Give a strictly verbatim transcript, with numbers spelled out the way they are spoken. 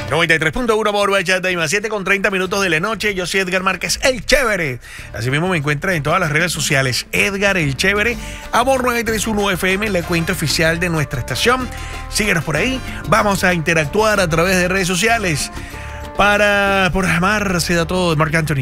noventa y tres punto uno por Bachata y más siete con treinta minutos de la noche. Yo soy Edgar Márquez, el Chévere. Así mismo me encuentran en todas las redes sociales. Edgar, el Chévere. Amor nueve tres uno F M, la cuenta oficial de nuestra estación. Síguenos por ahí. Vamos a interactuar a través de redes sociales. Para programar se da todo de Marc Anthony.